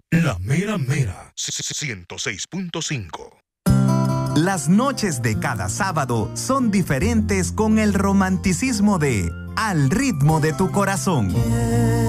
La mera mera 106.5. Las noches de cada sábado son diferentes con el romanticismo de Al ritmo de tu corazón.